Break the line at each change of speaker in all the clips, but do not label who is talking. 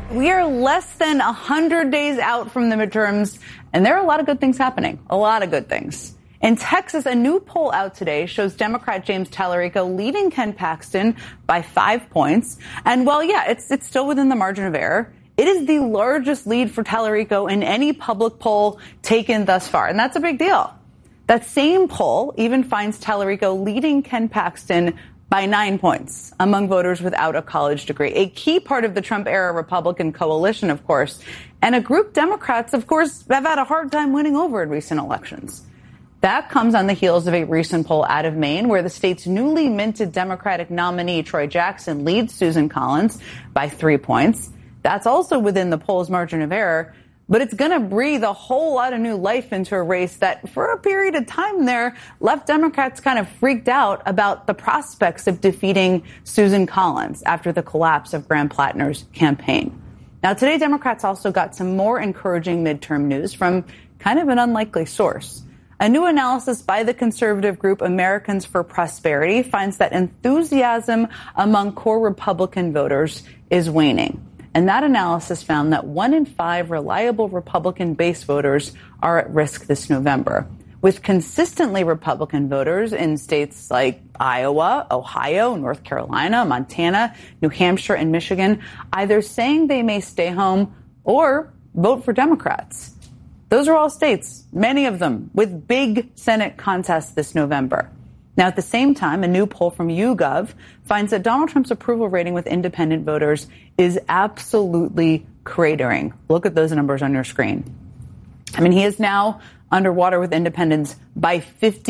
We are less than 100 days out from the midterms, and there are a lot of good things happening. A lot of good things. In Texas, a new poll out today shows Democrat James Tallarico leading Ken Paxton by 5 points. And while, it's still within the margin of error, it is the largest lead for Tallarico in any public poll taken thus far. And that's a big deal. That same poll even finds Tallarico leading Ken Paxton by 9 points among voters without a college degree. A key part of the Trump-era Republican coalition, of course, and a group Democrats, of course, have had a hard time winning over in recent elections. That comes on the heels of a recent poll out of Maine where the state's newly minted Democratic nominee, Troy Jackson, leads Susan Collins by 3 points. That's also within the poll's margin of error, but it's going to breathe a whole lot of new life into a race that for a period of time there left Democrats kind of freaked out about the prospects of defeating Susan Collins after the collapse of Graham Plattner's campaign. Now, today, Democrats also got some more encouraging midterm news from kind of an unlikely source. A new analysis by the conservative group Americans for Prosperity finds that enthusiasm among core Republican voters is waning. And that analysis found that 1 in 5 reliable Republican base voters are at risk this November, with consistently Republican voters in states like Iowa, Ohio, North Carolina, Montana, New Hampshire, and Michigan either saying they may stay home or vote for Democrats. Those are all states, many of them with big Senate contests this November. Now, at the same time, a new poll from YouGov finds that Donald Trump's approval rating with independent voters is absolutely cratering. Look at those numbers on your screen. I mean, he is now underwater with independents by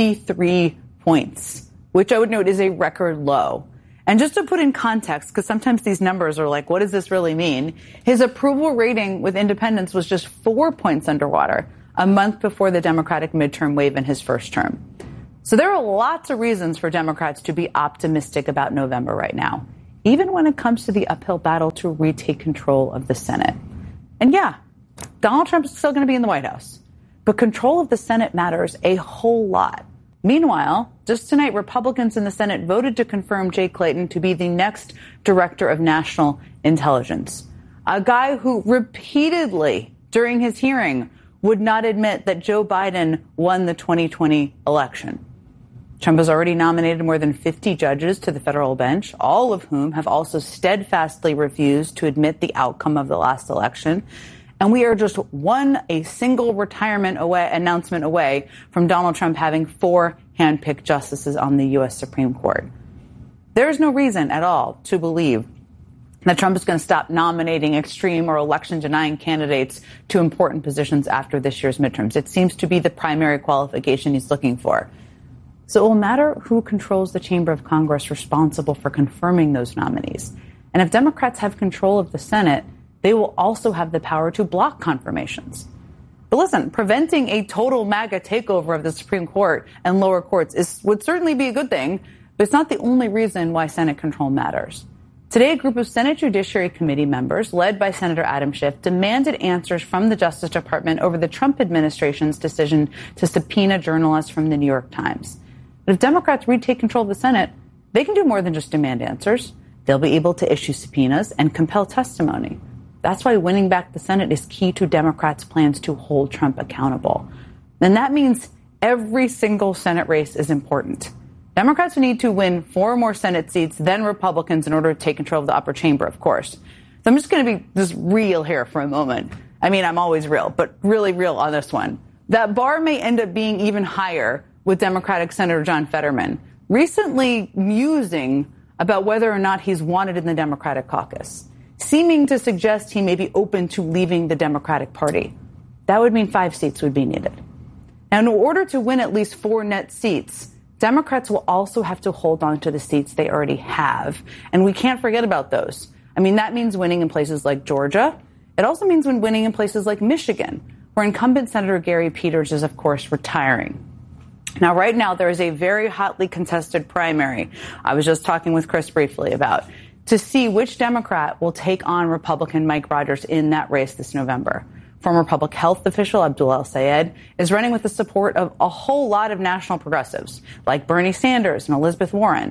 53 points, which I would note is a record low. And just to put in context, because sometimes these numbers are like, what does this really mean? His approval rating with independents was just 4 points underwater a month before the Democratic midterm wave in his first term. So there are lots of reasons for Democrats to be optimistic about November right now, even when it comes to the uphill battle to retake control of the Senate. And Donald Trump is still going to be in the White House, but control of the Senate matters a whole lot. Meanwhile, just tonight, Republicans in the Senate voted to confirm Jay Clayton to be the next director of national intelligence, a guy who repeatedly during his hearing would not admit that Joe Biden won the 2020 election. Trump has already nominated more than 50 judges to the federal bench, all of whom have also steadfastly refused to admit the outcome of the last election. And we are just a single retirement announcement away from Donald Trump having 4 handpicked justices on the U.S. Supreme Court. There is no reason at all to believe that Trump is going to stop nominating extreme or election-denying candidates to important positions after this year's midterms. It seems to be the primary qualification he's looking for. So it will matter who controls the chamber of Congress responsible for confirming those nominees. And if Democrats have control of the Senate, they will also have the power to block confirmations. But listen, preventing a total MAGA takeover of the Supreme Court and lower courts would certainly be a good thing, but it's not the only reason why Senate control matters. Today, a group of Senate Judiciary Committee members, led by Senator Adam Schiff, demanded answers from the Justice Department over the Trump administration's decision to subpoena journalists from the New York Times. But if Democrats retake control of the Senate, they can do more than just demand answers. They'll be able to issue subpoenas and compel testimony. That's why winning back the Senate is key to Democrats' plans to hold Trump accountable. And that means every single Senate race is important. Democrats need to win 4 more Senate seats than Republicans in order to take control of the upper chamber, of course. So I'm just going to be just real here for a moment. I mean, I'm always real, but really real on this one. That bar may end up being even higher with Democratic Senator John Fetterman recently musing about whether or not he's wanted in the Democratic caucus, seeming to suggest he may be open to leaving the Democratic Party. That would mean 5 seats would be needed. Now, in order to win at least 4 net seats, Democrats will also have to hold on to the seats they already have. And we can't forget about those. I mean, that means winning in places like Georgia. It also means winning in places like Michigan, where incumbent Senator Gary Peters is, of course, retiring. Now, right now, there is a very hotly contested primary I was just talking with Chris briefly about to see which Democrat will take on Republican Mike Rogers in that race this November. Former public health official Abdul El-Sayed is running with the support of a whole lot of national progressives like Bernie Sanders and Elizabeth Warren,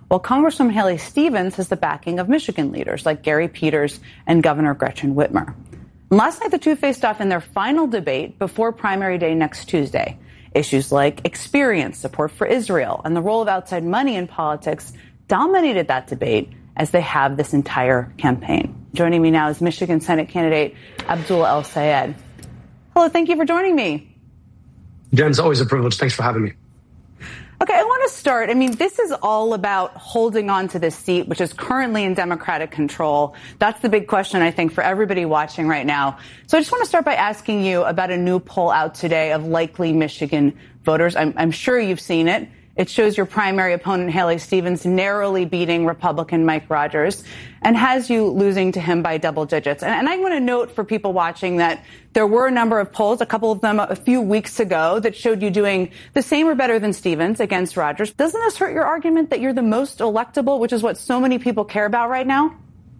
while Congresswoman Haley Stevens has the backing of Michigan leaders like Gary Peters and Governor Gretchen Whitmer. And last night, the two faced off in their final debate before primary day next Tuesday. Issues like experience, support for Israel, and the role of outside money in politics dominated that debate, as they have this entire campaign. Joining me now is Michigan Senate candidate Abdul El-Sayed. Hello, thank you for joining me.
Jen, it's always a privilege. Thanks for having me.
Okay, I want to start. I mean, this is all about holding on to this seat, which is currently in Democratic control. That's the big question, I think, for everybody watching right now. So I just want to start by asking you about a new poll out today of likely Michigan voters. I'm sure you've seen it. It shows your primary opponent, Haley Stevens, narrowly beating Republican Mike Rogers and has you losing to him by double digits. And I want to note for people watching that there were a number of polls, a couple of them a few weeks ago, that showed you doing the same or better than Stevens against Rogers. Doesn't this hurt your argument that you're the most electable, which is what so many people care about right now?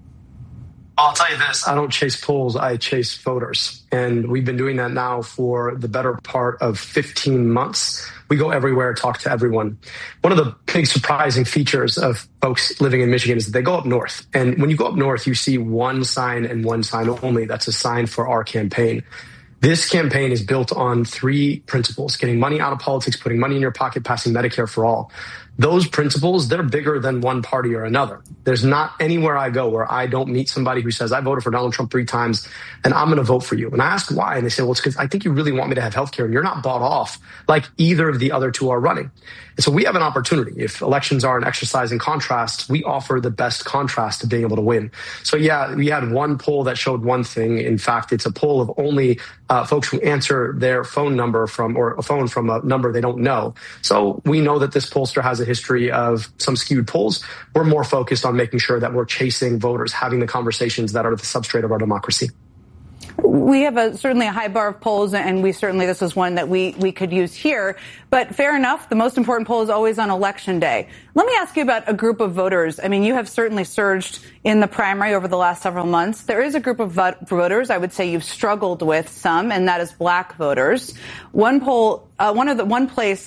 I'll tell you this, I don't chase polls, I chase voters. And we've been doing that now for the better part of 15 months. We go everywhere, talk to everyone. One of the big surprising features of folks living in Michigan is that they go up north. And when you go up north, you see one sign and one sign only. That's a sign for our campaign. This campaign is built on three principles: getting money out of politics, putting money in your pocket, passing Medicare for all. Those principles, they're bigger than one party or another. There's not anywhere I go where I don't meet somebody who says, I voted for Donald Trump 3 times and I'm going to vote for you. And I ask why. And they say, well, it's because I think you really want me to have health care and you're not bought off like either of the other two are running. And so we have an opportunity. If elections are an exercise in contrast, we offer the best contrast to being able to win. So yeah, we had one poll that showed one thing. In fact, it's a poll of only folks who answer their phone number from, or a phone from a number they don't know. So we know that this pollster has a history of some skewed polls. We're more focused on making sure that we're chasing voters, having the conversations that are the substrate of our democracy.
We have certainly a high bar of polls, and this is one that we could use here. But fair enough, the most important poll is always on Election Day. Let me ask you about a group of voters. I mean, you have certainly surged in the primary over the last several months. There is a group of voters I would say you've struggled with some, and that is black voters. One poll, it's one of the places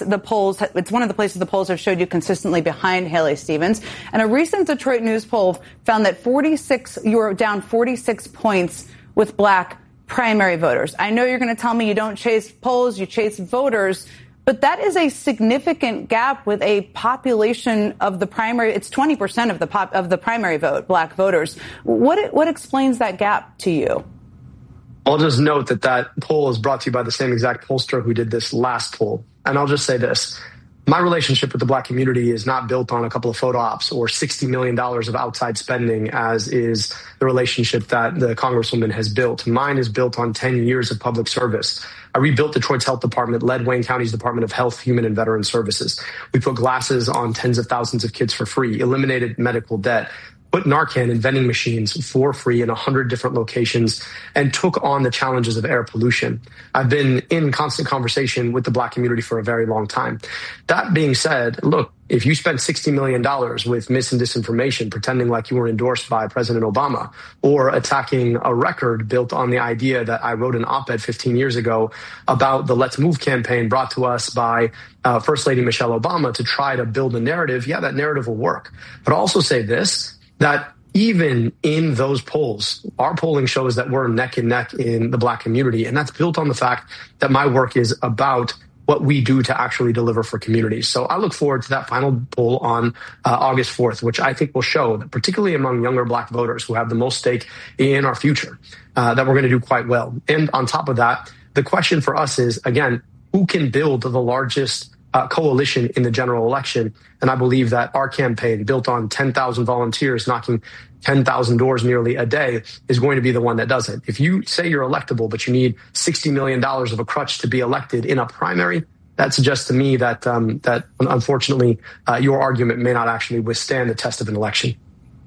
the polls have showed you consistently behind Haley Stevens. And a recent Detroit News poll found that you were down 46 points with black primary voters. I know you're going to tell me you don't chase polls, you chase voters, but that is a significant gap with a population of the primary. It's 20% of the primary vote, black voters. What explains that gap to you?
I'll just note that poll is brought to you by the same exact pollster who did this last poll. And I'll just say this. My relationship with the black community is not built on a couple of photo ops or $60 million of outside spending, as is the relationship that the Congresswoman has built. Mine is built on 10 years of public service. I rebuilt Detroit's health department, led Wayne County's Department of Health, Human and Veteran Services. We put glasses on tens of thousands of kids for free, eliminated medical debt, put Narcan in vending machines for free in 100 different locations, and took on the challenges of air pollution. I've been in constant conversation with the black community for a very long time. That being said, look, if you spent $60 million with mis and disinformation, pretending like you were endorsed by President Obama, or attacking a record built on the idea that I wrote an op-ed 15 years ago about the Let's Move campaign brought to us by First Lady Michelle Obama to try to build a narrative, yeah, that narrative will work. But I'll also say this, that even in those polls, our polling shows that we're neck and neck in the black community. And that's built on the fact that my work is about what we do to actually deliver for communities. So I look forward to that final poll on August 4th, which I think will show that particularly among younger black voters who have the most stake in our future, that we're going to do quite well. And on top of that, the question for us is, again, who can build the largest coalition in the general election? And I believe that our campaign, built on 10,000 volunteers knocking 10,000 doors nearly a day, is going to be the one that does it. If you say you're electable, but you need $60 million of a crutch to be elected in a primary, that suggests to me that that unfortunately your argument may not actually withstand the test of an election.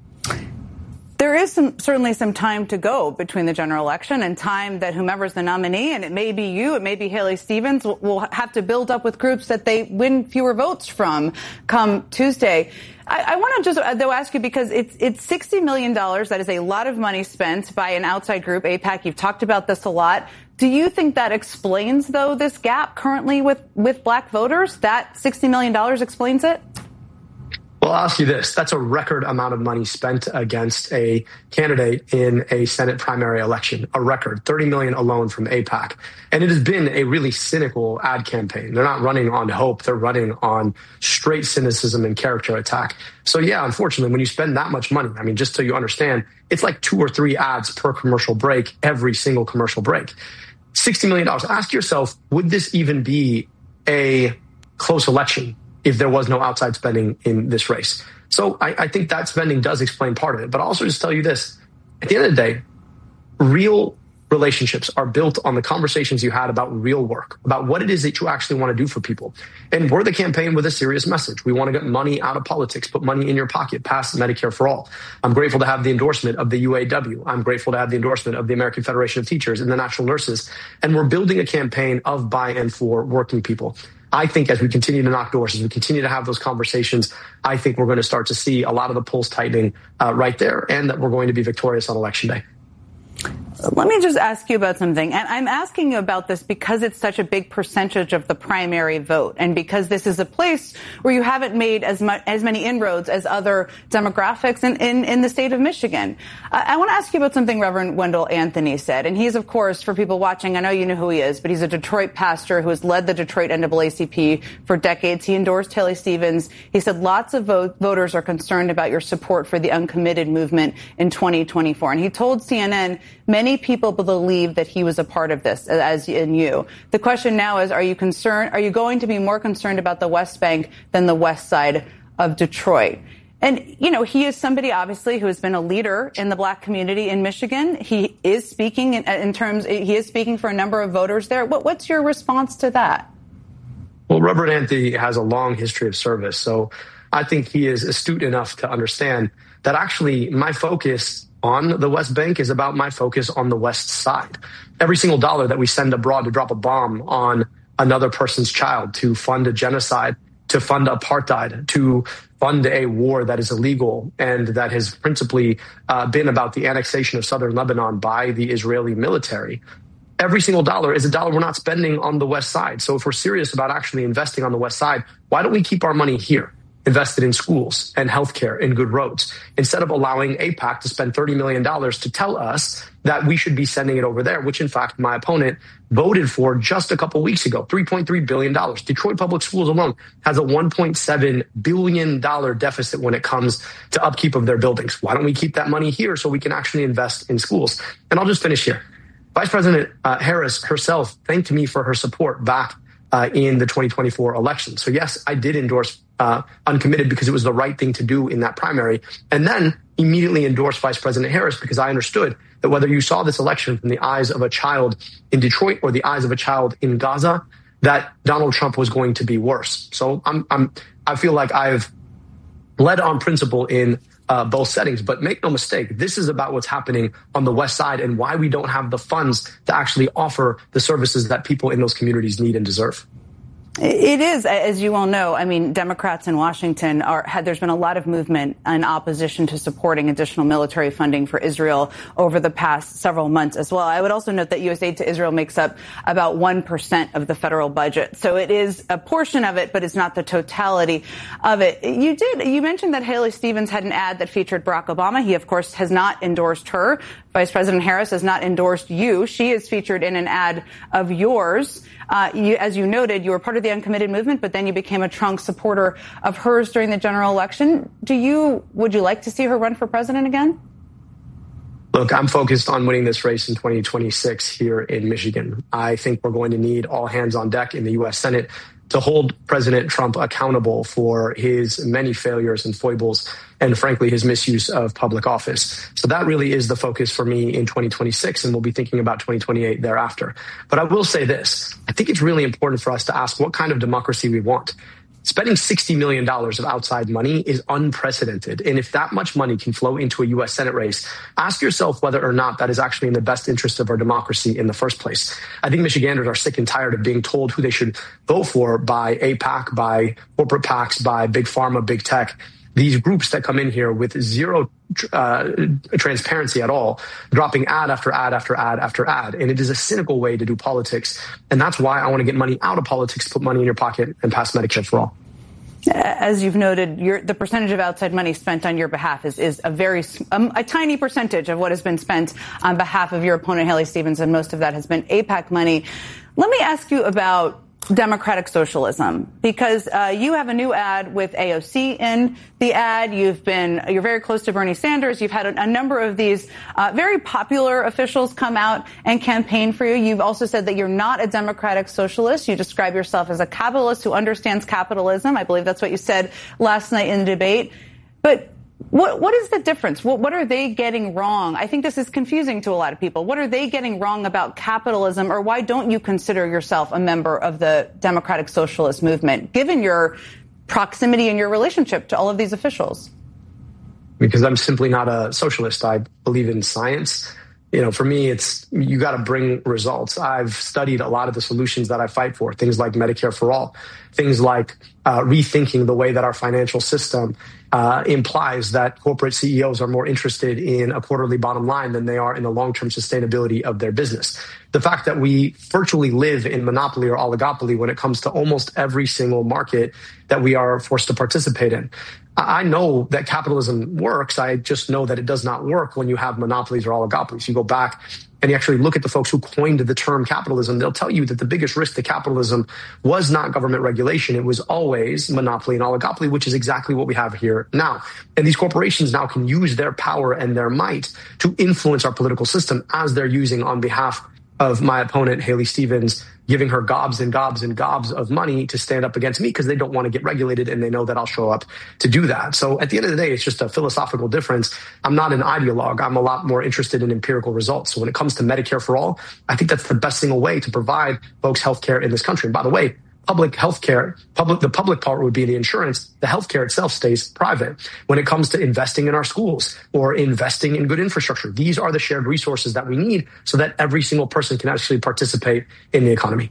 There is certainly some time to go between the general election and time that whomever's the nominee, and it may be you, it may be Haley Stevens, will have to build up with groups that they win fewer votes from come Tuesday. I want to just, though, ask you, because it's $60 million. That is a lot of money spent by an outside group, AIPAC. You've talked about this a lot. Do you think that explains, though, this gap currently with black voters? That $60 million explains it?
Well, I'll ask you this. That's a record amount of money spent against a candidate in a Senate primary election. A record, $30 million alone from AIPAC. And it has been a really cynical ad campaign. They're not running on hope. They're running on straight cynicism and character attack. So yeah, unfortunately, when you spend that much money, I mean, just so you understand, it's like 2 or 3 ads per commercial break, every single commercial break. $60 million. Ask yourself, would this even be a close election if there was no outside spending in this race? So I think that spending does explain part of it. But I'll also just tell you this. At the end of the day, real relationships are built on the conversations you had about real work, about what it is that you actually want to do for people. And we're the campaign with a serious message. We want to get money out of politics, put money in your pocket, pass Medicare for all. I'm grateful to have the endorsement of the UAW. I'm grateful to have the endorsement of the American Federation of Teachers and the National Nurses. And we're building a campaign of by and for working people. I think as we continue to knock doors, as we continue to have those conversations, I think we're going to start to see a lot of the polls tightening right there, and that we're going to be victorious on Election Day.
Let me just ask you about something. And I'm asking you about this because it's such a big percentage of the primary vote, and because this is a place where you haven't made as many inroads as other demographics in the state of Michigan. I want to ask you about something Reverend Wendell Anthony said. And he's, of course, for people watching, I know you know who he is, but he's a Detroit pastor who has led the Detroit NAACP for decades. He endorsed Haley Stevens. He said lots of voters are concerned about your support for the uncommitted movement in 2024. And he told CNN many people believe that he was a part of this, as in you. The question now is, are you going to be more concerned about the West Bank than the west side of Detroit? And, you know, he is somebody, obviously, who has been a leader in the black community in Michigan. He is speaking he is speaking for a number of voters there. What's your response to that?
Well, Reverend Anthony has a long history of service, so I think he is astute enough to understand that actually my focus on the West Bank is about my focus on the West side. Every single dollar that we send abroad to drop a bomb on another person's child, to fund a genocide, to fund apartheid, to fund a war that is illegal and that has principally been about the annexation of southern Lebanon by the Israeli military, every single dollar is a dollar we're not spending on the West side. So if we're serious about actually investing on the West side, why don't we keep our money here, invested in schools and healthcare and good roads, instead of allowing AIPAC to spend $30 million to tell us that we should be sending it over there, which in fact my opponent voted for just a couple weeks ago, $3.3 billion. Detroit Public Schools alone has a $1.7 billion deficit when it comes to upkeep of their buildings. Why don't we keep that money here so we can actually invest in schools? And I'll just finish here. Vice President Harris herself thanked me for her support back in the 2024 election. So yes, I did endorse uncommitted because it was the right thing to do in that primary, and then immediately endorsed Vice President Harris because I understood that whether you saw this election from the eyes of a child in Detroit or the eyes of a child in Gaza, that Donald Trump was going to be worse. So I feel like I've led on principle in both settings, but make no mistake, this is about what's happening on the West side and why we don't have the funds to actually offer the services that people in those communities need and deserve.
It is, as you all know, I mean, Democrats in Washington there's been a lot of movement in opposition to supporting additional military funding for Israel over the past several months as well. I would also note that U.S. aid to Israel makes up about 1% of the federal budget. So it is a portion of it, but it's not the totality of it. You mentioned that Haley Stevens had an ad that featured Barack Obama. He, of course, has not endorsed her. Vice President Harris has not endorsed you. She is featured in an ad of yours. As you noted, you were part of the uncommitted movement, but then you became a strong supporter of hers during the general election. Would you like to see her run for president again?
Look, I'm focused on winning this race in 2026 here in Michigan. I think we're going to need all hands on deck in the U.S. Senate to hold President Trump accountable for his many failures and foibles and, frankly, his misuse of public office. So that really is the focus for me in 2026, and we'll be thinking about 2028 thereafter. But I will say this. I think it's really important for us to ask what kind of democracy we want. Spending $60 million of outside money is unprecedented. And if that much money can flow into a U.S. Senate race, ask yourself whether or not that is actually in the best interest of our democracy in the first place. I think Michiganders are sick and tired of being told who they should vote for by AIPAC, by corporate PACs, by big pharma, big tech. These groups that come in here with zero transparency at all, dropping ad after ad after ad after ad. And it is a cynical way to do politics. And that's why I want to get money out of politics, put money in your pocket, and pass Medicare for all.
As you've noted, the percentage of outside money spent on your behalf is a tiny percentage of what has been spent on behalf of your opponent, Haley Stevens, and most of that has been AIPAC money. Let me ask you about democratic socialism, because you have a new ad with AOC in the ad. You're very close to Bernie Sanders. You've had a number of these very popular officials come out and campaign for you. You've also said that you're not a democratic socialist. You describe yourself as a capitalist who understands capitalism. I believe that's what you said last night in the debate. But what is the difference? What are they getting wrong? I think this is confusing to a lot of people. What are they getting wrong about capitalism, or why don't you consider yourself a member of the democratic socialist movement, given your proximity and your relationship to all of these officials?
Because I'm simply not a socialist. I believe in science. For me, you got to bring results. I've studied a lot of the solutions that I fight for, things like Medicare for all, things like rethinking the way that our financial system implies that corporate CEOs are more interested in a quarterly bottom line than they are in the long-term sustainability of their business. The fact that we virtually live in monopoly or oligopoly when it comes to almost every single market that we are forced to participate in. I know that capitalism works. I just know that it does not work when you have monopolies or oligopolies. You go back and you actually look at the folks who coined the term capitalism, they'll tell you that the biggest risk to capitalism was not government regulation. It was always monopoly and oligopoly, which is exactly what we have here now. And these corporations now can use their power and their might to influence our political system, as they're using on behalf of my opponent, Haley Stevens, giving her gobs and gobs and gobs of money to stand up against me because they don't want to get regulated and they know that I'll show up to do that. So at the end of the day, it's just a philosophical difference. I'm not an ideologue. I'm a lot more interested in empirical results. So when it comes to Medicare for all, I think that's the best single way to provide folks healthcare in this country. And by the way, public healthcare, the public part would be the insurance. The healthcare itself stays private. When it comes to investing in our schools or investing in good infrastructure, these are the shared resources that we need so that every single person can actually participate in the economy.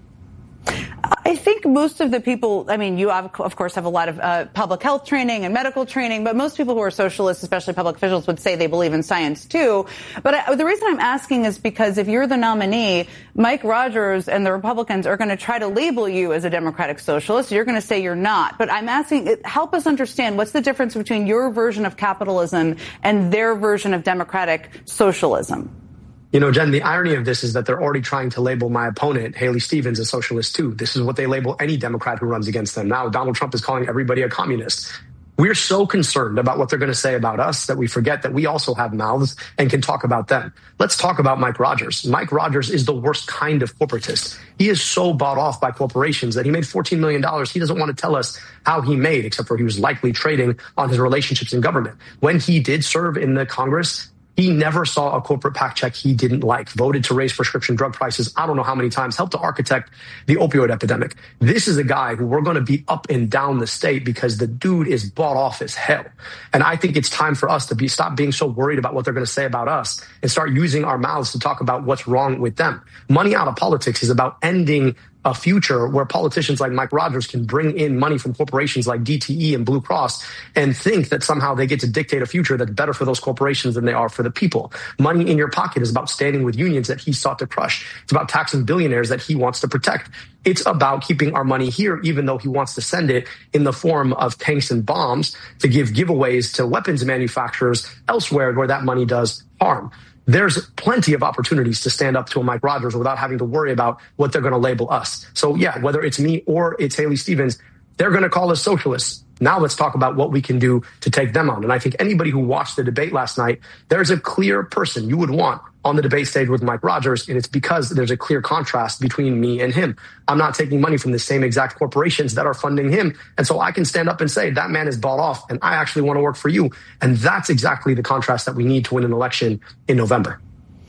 I think most of the people, you of course have a lot of public health training and medical training, but most people who are socialists, especially public officials, would say they believe in science too. But the reason I'm asking is because if you're the nominee, Mike Rogers and the Republicans are going to try to label you as a democratic socialist. You're going to say you're not. But I'm asking, help us understand what's the difference between your version of capitalism and their version of democratic socialism.
Jen, the irony of this is that they're already trying to label my opponent, Haley Stevens, a socialist too. This is what they label any Democrat who runs against them. Now, Donald Trump is calling everybody a communist. We're so concerned about what they're going to say about us that we forget that we also have mouths and can talk about them. Let's talk about Mike Rogers. Mike Rogers is the worst kind of corporatist. He is so bought off by corporations that he made $14 million. He doesn't want to tell us how he made, except for he was likely trading on his relationships in government. When he did serve in the Congress, he never saw a corporate PAC check he didn't like, voted to raise prescription drug prices I don't know how many times, helped to architect the opioid epidemic. This is a guy who we're going to be up and down the state because the dude is bought off as hell. And I think it's time for us to stop being so worried about what they're going to say about us and start using our mouths to talk about what's wrong with them. Money out of politics is about ending a future where politicians like Mike Rogers can bring in money from corporations like DTE and Blue Cross and think that somehow they get to dictate a future that's better for those corporations than they are for the people. Money in your pocket is about standing with unions that he sought to crush. It's about taxing billionaires that he wants to protect. It's about keeping our money here, even though he wants to send it in the form of tanks and bombs to give giveaways to weapons manufacturers elsewhere where that money does harm. There's plenty of opportunities to stand up to a Mike Rogers without having to worry about what they're going to label us. So yeah, whether it's me or it's Haley Stevens, they're going to call us socialists. Now let's talk about what we can do to take them on. And I think anybody who watched the debate last night, there's a clear person you would want on the debate stage with Mike Rogers, and it's because there's a clear contrast between me and him. I'm not taking money from the same exact corporations that are funding him. And so I can stand up and say, that man is bought off, and I actually want to work for you. And that's exactly the contrast that we need to win an election in November.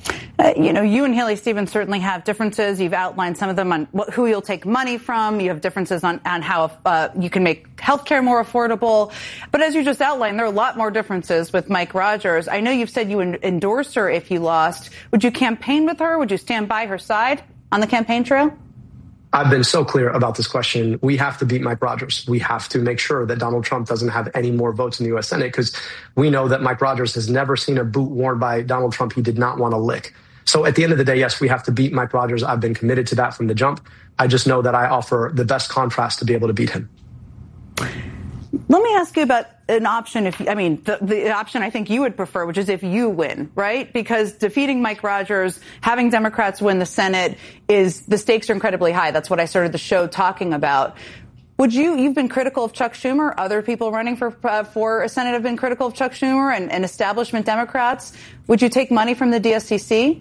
You and Haley Stevens certainly have differences. You've outlined some of them on who you'll take money from. You have differences on how you can make healthcare more affordable. But as you just outlined, there are a lot more differences with Mike Rogers. I know you've said you would endorse her if you lost. Would you campaign with her? Would you stand by her side on the campaign trail?
I've been so clear about this question. We have to beat Mike Rogers. We have to make sure that Donald Trump doesn't have any more votes in the U.S. Senate, because we know that Mike Rogers has never seen a boot worn by Donald Trump he did not want to lick. So at the end of the day, yes, we have to beat Mike Rogers. I've been committed to that from the jump. I just know that I offer the best contrast to be able to beat him.
Let me ask you about an option. The option I think you would prefer, which is if you win, right? Because defeating Mike Rogers, having Democrats win the Senate, the stakes are incredibly high. That's what I started the show talking about. You've been critical of Chuck Schumer. Other people running for a Senate have been critical of Chuck Schumer and establishment Democrats. Would you take money from the DSCC?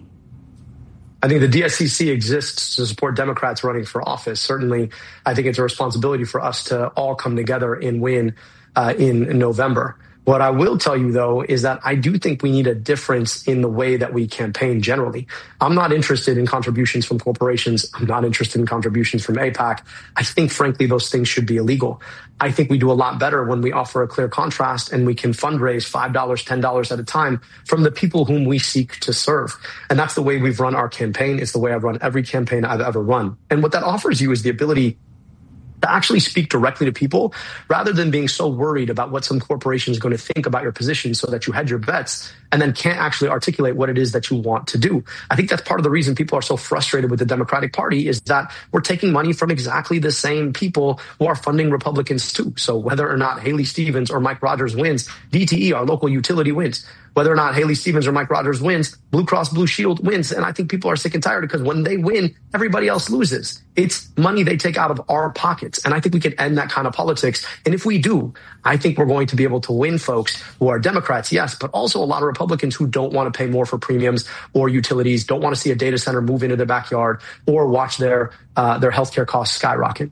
I think the DSCC exists to support Democrats running for office. Certainly, I think it's a responsibility for us to all come together and win in November. What I will tell you, though, is that I do think we need a difference in the way that we campaign generally. I'm not interested in contributions from corporations. I'm not interested in contributions from AIPAC. I think, frankly, those things should be illegal. I think we do a lot better when we offer a clear contrast and we can fundraise $5, $10 at a time from the people whom we seek to serve. And that's the way we've run our campaign. It's the way I've run every campaign I've ever run. And what that offers you is the ability to actually speak directly to people rather than being so worried about what some corporation is going to think about your position so that you hedge your bets and then can't actually articulate what it is that you want to do. I think that's part of the reason people are so frustrated with the Democratic Party is that we're taking money from exactly the same people who are funding Republicans too. So whether or not Haley Stevens or Mike Rogers wins, DTE, our local utility, wins. Whether or not Haley Stevens or Mike Rogers wins, Blue Cross Blue Shield wins. And I think people are sick and tired because when they win, everybody else loses. It's money they take out of our pockets. And I think we can end that kind of politics. And if we do, I think we're going to be able to win folks who are Democrats, yes, but also a lot of Republicans who don't want to pay more for premiums or utilities, don't want to see a data center move into their backyard or watch their healthcare costs skyrocket.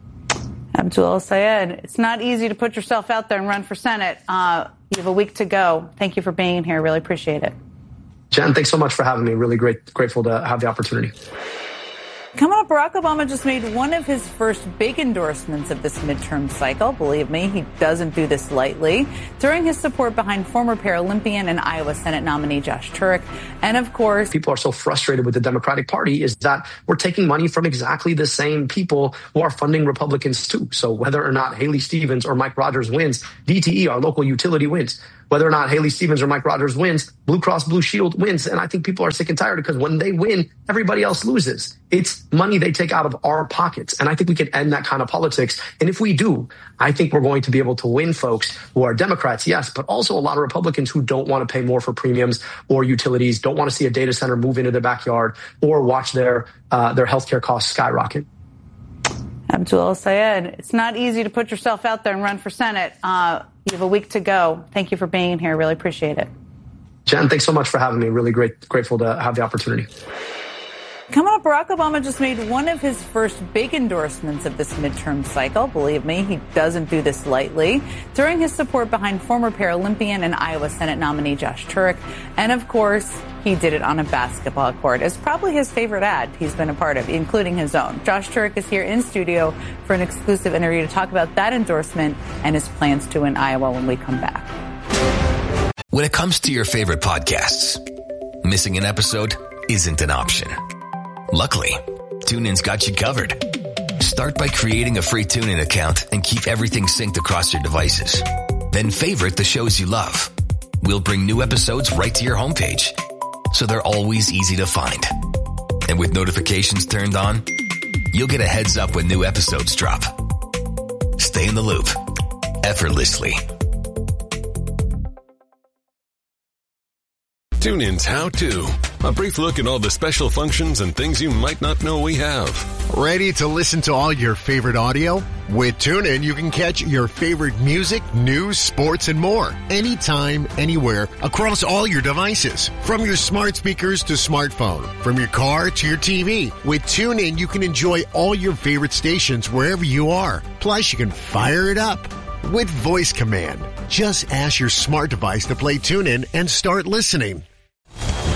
Abdul El-Sayed, it's not easy to put yourself out there and run for Senate. You have a week to go. Thank you for being here. Really appreciate it.
Jen, thanks so much for having me. Really grateful to have the opportunity.
Coming up, Barack Obama just made one of his first big endorsements of this midterm cycle. Believe me, he doesn't do this lightly. Throwing his support behind former Paralympian and Iowa Senate nominee Josh Turek. And of course,
people are so frustrated with the Democratic Party is that we're taking money from exactly the same people who are funding Republicans too. So whether or not Haley Stevens or Mike Rogers wins, DTE, our local utility, wins. Whether or not Haley Stevens or Mike Rogers wins, Blue Cross Blue Shield wins. And I think people are sick and tired because when they win, everybody else loses. It's money they take out of our pockets. And I think we can end that kind of politics. And if we do, I think we're going to be able to win folks who are Democrats, yes, but also a lot of Republicans who don't want to pay more for premiums or utilities, don't want to see a data center move into their backyard or watch their healthcare costs skyrocket.
Abdul El-Sayed, it's not easy to put yourself out there and run for Senate. You have a week to go. Thank you for being here. Really appreciate it.
Jen, thanks so much for having me. Really grateful to have the opportunity.
Coming up, Barack Obama just made one of his first big endorsements of this midterm cycle. Believe me, he doesn't do this lightly. Throwing his support behind former Paralympian and Iowa Senate nominee Josh Turek. And of course, he did it on a basketball court. It's probably his favorite ad he's been a part of, including his own. Josh Turek is here in studio for an exclusive interview to talk about that endorsement and his plans to win Iowa when we come back.
When it comes to your favorite podcasts, missing an episode isn't an option. Luckily, TuneIn's got you covered. Start by creating a free TuneIn account and keep everything synced across your devices. Then favorite the shows you love. We'll bring new episodes right to your homepage, so they're always easy to find. And with notifications turned on, you'll get a heads up when new episodes drop. Stay in the loop, effortlessly.
TuneIn's How To. A brief look at all the special functions and things you might not know we have.
Ready to listen to all your favorite audio? With TuneIn, you can catch your favorite music, news, sports, and more. Anytime, anywhere, across all your devices. From your smart speakers to smartphone. From your car to your TV. With TuneIn, you can enjoy all your favorite stations wherever you are. Plus, you can fire it up with voice command. Just ask your smart device to play TuneIn and start listening.